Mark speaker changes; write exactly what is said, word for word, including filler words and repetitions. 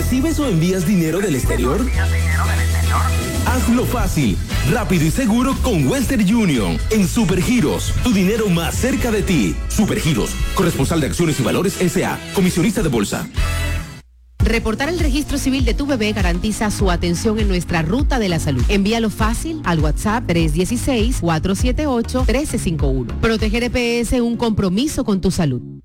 Speaker 1: ¿Recibes o envías dinero del exterior? Hazlo fácil, rápido y seguro con Western Union. En Supergiros, tu dinero más cerca de ti. Supergiros, corresponsal de Acciones y Valores S A, comisionista de bolsa.
Speaker 2: Reportar el registro civil de tu bebé garantiza su atención en nuestra ruta de la salud. Envíalo fácil al WhatsApp tres uno seis, cuatro siete ocho, uno tres cinco uno. Proteger E P S, un compromiso con tu salud.